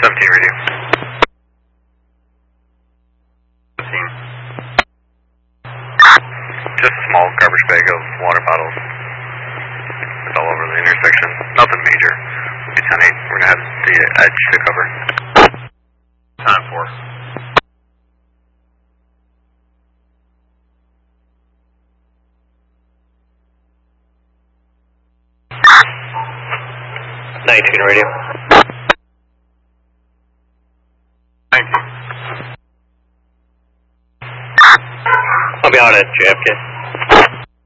17 radio. 15. Just a small garbage bag of water bottles. It's all over the intersection. Nothing major. We'll be 10-8. We're going to have the edge to cover. Time 4. Radio. 19. I'll be on at JFK.